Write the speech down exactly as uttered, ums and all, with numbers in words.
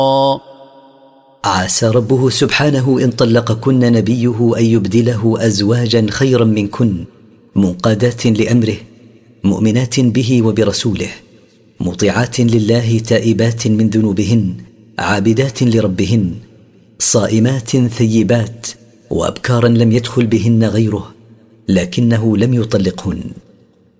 عسى ربه سبحانه إن طلقكن نبيه أن يبدله أزواجا خيرا منكن منقادات لأمره مؤمنات به وبرسوله مطيعات لله تائبات من ذنوبهن عابدات لربهن صائمات ثيبات وأبكارا لم يدخل بهن غيره لكنه لم يطلقهن.